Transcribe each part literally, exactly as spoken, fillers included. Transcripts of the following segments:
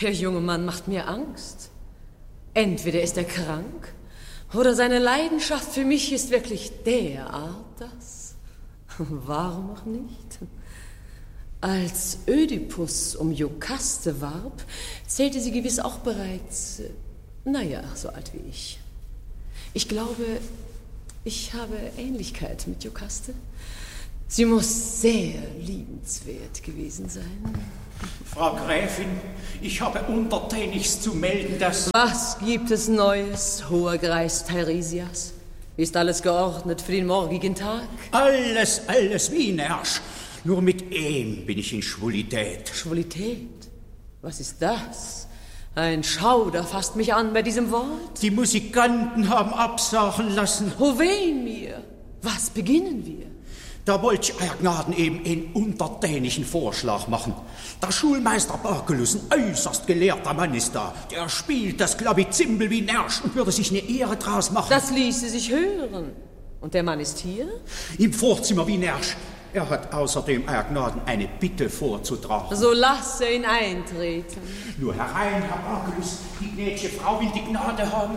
Der junge Mann macht mir Angst. Entweder ist er krank, oder seine Leidenschaft für mich ist wirklich derart das. Warum auch nicht? Als Ödipus um Iokaste warb, zählte sie gewiss auch bereits, naja, so alt wie ich. Ich glaube, ich habe Ähnlichkeit mit Iokaste. Sie muss sehr liebenswert gewesen sein. Frau Gräfin, ich habe untertänigst zu melden, dass... Was gibt es Neues, hoher Greis Teiresias? Ist alles geordnet für den morgigen Tag? Alles, alles wie in Ersch. Nur mit ihm bin ich in Schwulität. Schwulität? Was ist das? Ein Schauder fasst mich an bei diesem Wort. Die Musikanten haben absagen lassen. Oh, weh mir! Was beginnen wir? Da wollte ich Euer Gnaden eben einen untertänigen Vorschlag machen. Der Schulmeister Barkelus, ein äußerst gelehrter Mann, ist da. Der spielt das Klavizimbel wie Nersch und würde sich eine Ehre draus machen. Das ließe sich hören. Und der Mann ist hier? Im Vorzimmer wie Nersch. Er hat außerdem, Euer Gnaden, eine Bitte vorzutragen. So lasse ihn eintreten. Nur herein, Herr Barkelus, die gnädige Frau will die Gnade haben.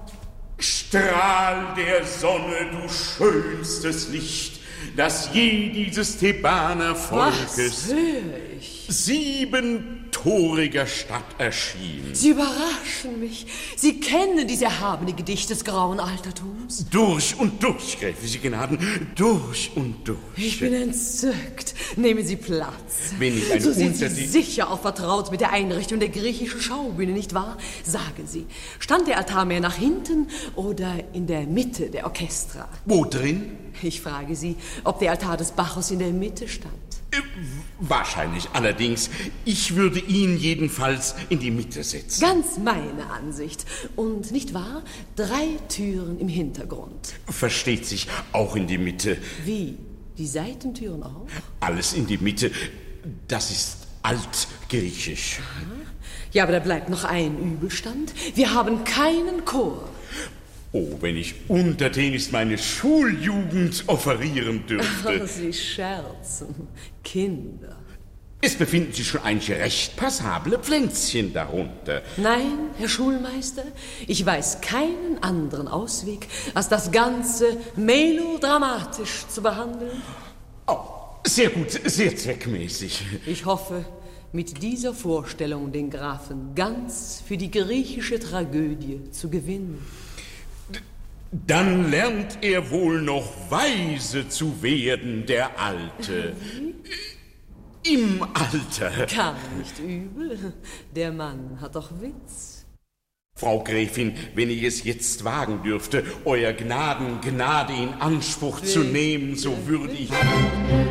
Strahl der Sonne, du schönstes Licht, das je dieses Thebaner Volkes Was höre ich? siebentoriger Stadt erschien. Sie überraschen mich. Sie kennen diese erhabene Gedicht des grauen Altertums. Durch und durch, Gräfin, Sie Gnaden, durch und durch. Ich bin entzückt. Nehmen Sie Platz. Wenn ich eine so sind Sie unter die- sicher auch vertraut mit der Einrichtung der griechischen Schaubühne, nicht wahr? Sagen Sie, stand der Altar mehr nach hinten oder in der Mitte der Orchestra? Wo drin? Ich frage Sie, ob der Altar des Bacchus in der Mitte stand. Äh, wahrscheinlich. Allerdings, ich würde ihn jedenfalls in die Mitte setzen. Ganz meine Ansicht. Und nicht wahr? Drei Türen im Hintergrund. Versteht sich, auch in die Mitte. Wie? Die Seitentüren auch? Alles in die Mitte. Das ist altgriechisch. Ja, aber da bleibt noch ein Übelstand. Wir haben keinen Chor. Oh, wenn ich untertänigst meine Schuljugend offerieren dürfte. Sie scherzen. Kinder. Es befinden sich schon einige recht passable Pflänzchen darunter. Nein, Herr Schulmeister, ich weiß keinen anderen Ausweg, als das Ganze melodramatisch zu behandeln. Oh, sehr gut, sehr zweckmäßig. Ich hoffe, mit dieser Vorstellung den Grafen ganz für die griechische Tragödie zu gewinnen. Dann lernt er wohl noch weise zu werden, der Alte. Im Alter. Gar nicht übel. Der Mann hat doch Witz. Frau Gräfin, wenn ich es jetzt wagen dürfte, Euer Gnaden Gnade in Anspruch zu nehmen, so würde ich...